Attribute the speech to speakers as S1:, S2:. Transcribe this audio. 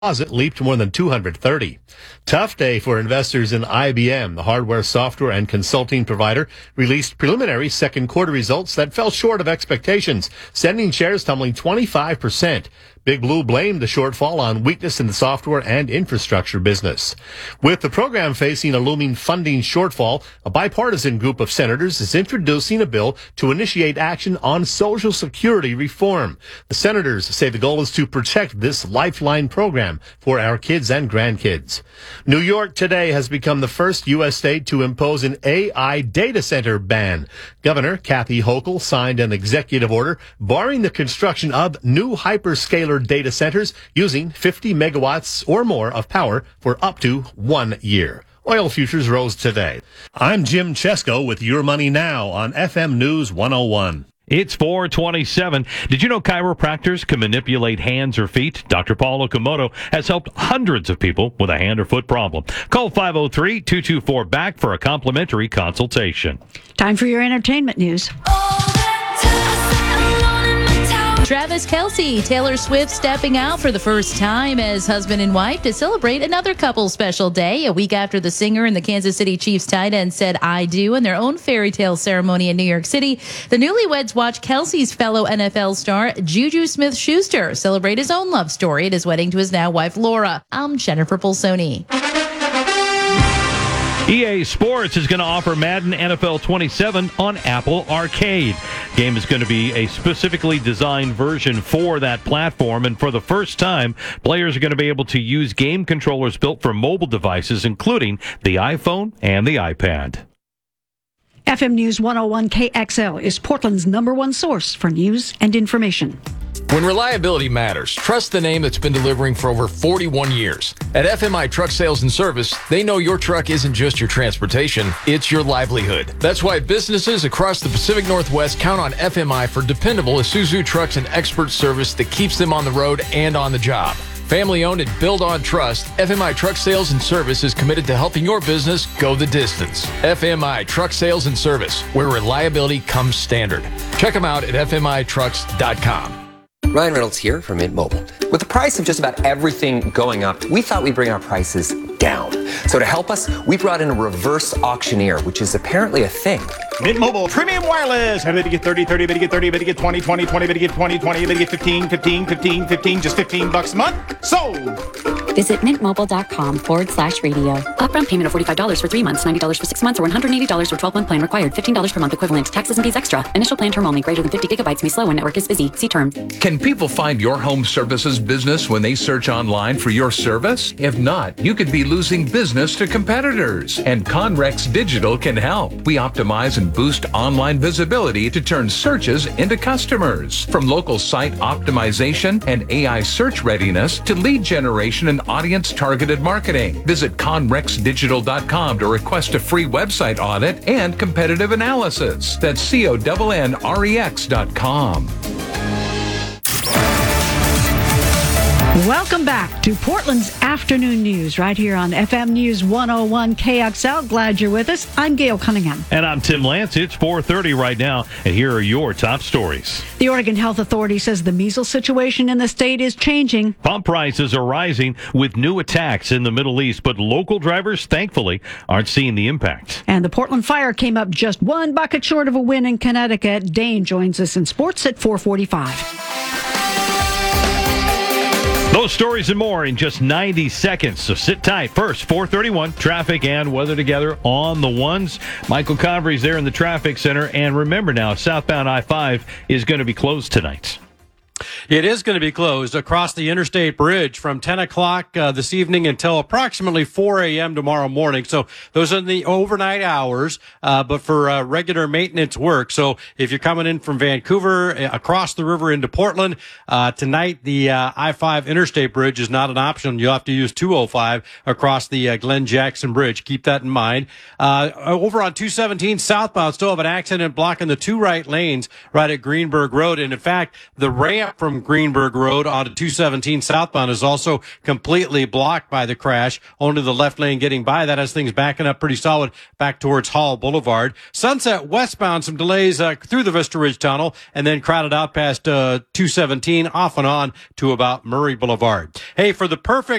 S1: deposit leaped more than 230. Tough day for investors in IBM. The hardware, software, and consulting provider released preliminary second quarter results that fell short of expectations, sending shares tumbling 25%. Big Blue blamed the shortfall on weakness in the software and infrastructure business. With the program facing a looming funding shortfall, a bipartisan group of senators is introducing a bill to initiate action on Social Security reform. The senators say the goal is to protect this lifeline program for our kids and grandkids. New York today has become the first U.S. state to impose an AI data center ban. Governor Kathy Hochul signed an executive order barring the construction of new hyperscaler data centers using 50 megawatts or more of power for up to 1 year. Oil futures rose today. I'm Jim Chesko with Your Money Now on FM News 101.
S2: It's 427. Did you know chiropractors can manipulate hands or feet? Dr. Paul Okamoto has helped hundreds of people with a hand or foot problem. Call 503-224-BACK for a complimentary consultation.
S3: Time for your entertainment news.
S4: Travis Kelce, Taylor Swift stepping out for the first time as husband and wife to celebrate another couple's special day, a week after the singer and the Kansas City Chiefs tight end said "I do" in their own fairy tale ceremony in New York City. The newlyweds watched Kelce's fellow NFL star Juju Smith-Schuster celebrate his own love story at his wedding to his now wife Laura. I'm Jennifer Pulsoni.
S2: EA Sports is going to offer Madden NFL 27 on Apple Arcade. Game is going to be a specifically designed version for that platform, and for the first time, players are going to be able to use game controllers built for mobile devices, including the iPhone and the iPad.
S3: FM News 101 KXL is Portland's #1 source for news and information.
S5: When reliability matters, trust the name that's been delivering for over 41 years. At FMI Truck Sales and Service, they know your truck isn't just your transportation, it's your livelihood. That's why businesses across the Pacific Northwest count on FMI for dependable Isuzu trucks and expert service that keeps them on the road and on the job. Family owned and built on trust, FMI Truck Sales and Service is committed to helping your business go the distance. FMI Truck Sales and Service, where reliability comes standard. Check them out at fmitrucks.com.
S6: Ryan Reynolds here from Mint Mobile. With the price of just about everything going up, we thought we'd bring our prices down. So to help us, we brought in a reverse auctioneer, which is apparently a thing.
S7: Mint Mobile Premium Wireless. How to get 30, 30, better get 30, better get 20, 20, 20, better get 20, 20, better get 15, 15, 15, 15, just $15 a month. Sold!
S8: Visit mintmobile.com/radio. Upfront payment of $45 for 3 months, $90 for 6 months, or $180 for 12-month plan required. $15 per month equivalent. Taxes and fees extra. Initial plan term only. Greater than 50 gigabytes may slow when network is busy. See term.
S9: Can people find your home services business when they search online for your service? If not, you could be losing business to competitors. And Conrex Digital can help. We optimize and boost online visibility to turn searches into customers. From local site optimization and AI search readiness to lead generation and audience-targeted marketing. Visit conrexdigital.com to request a free website audit and competitive analysis. That's CONNREX.com.
S3: Welcome back to Portland's Afternoon News right here on FM News 101 KXL. Glad you're with us. I'm Gail Cunningham.
S2: And I'm Tim Lance. It's 4:30 right now, and here are your top stories.
S3: The Oregon Health Authority says the measles situation in the state is changing.
S2: Pump prices are rising with new attacks in the Middle East, but local drivers, thankfully, aren't seeing the impact.
S3: And the Portland Fire came up just one bucket short of a win in Connecticut. Dane joins us in sports at 4:45.
S2: Those stories and more in just 90 seconds, so sit tight. First, 431, traffic and weather together on the ones. Michael Convery's there in the traffic center. And remember now, southbound I-5 is going to be closed tonight.
S10: It is going to be closed across the Interstate Bridge from 10 o'clock this evening until approximately 4 a.m. tomorrow morning. So those are the overnight hours, but for regular maintenance work. So if you're coming in from Vancouver across the river into Portland, tonight the I-5 Interstate Bridge is not an option. You'll have to use 205 across the Glenn Jackson Bridge. Keep that in mind. Over on 217 southbound, still have an accident blocking the two right lanes right at Greenberg Road. And in fact, the ramp from Greenberg Road onto 217 southbound is also completely blocked by the crash. Only the left lane getting by. That has things backing up pretty solid back towards Hall Boulevard. Sunset westbound, some delays through the Vista Ridge Tunnel, and then crowded out past 217 off and on to about Murray Boulevard. Hey, for the perfect